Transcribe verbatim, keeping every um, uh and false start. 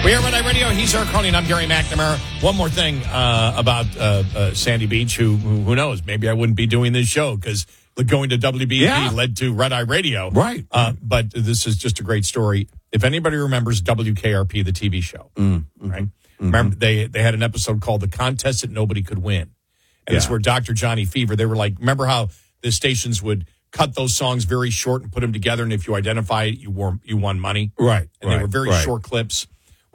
We are Red Eye Radio. He's Eric Coney, and I'm Gary McNamara. One more thing uh, about uh, uh, Sandy Beach, who, who who knows, maybe I wouldn't be doing this show because going to W B E P Yeah. led to Red Eye Radio. Right. Uh, but this is just a great story. If anybody remembers W K R P, the T V show, Mm, mm-hmm, right? mm-hmm. Remember, they, they had an episode called The Contest That Nobody Could Win. And it's Yeah. where Doctor Johnny Fever, they were like, remember how the stations would cut those songs very short and put them together, and if you identify it, you won, you won money? Right. And right, they were very right. short clips.